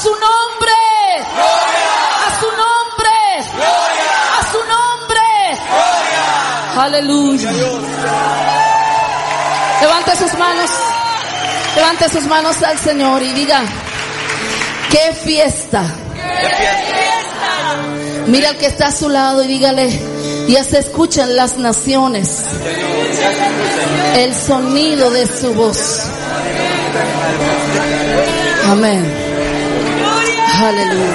su nombre. A su nombre. A su nombre. Aleluya. Levante sus manos. Levante sus manos al Señor y diga: ¡qué fiesta! Mira al que está a su lado y dígale: ya se escuchan las naciones, el sonido de su voz. Amén. Aleluya.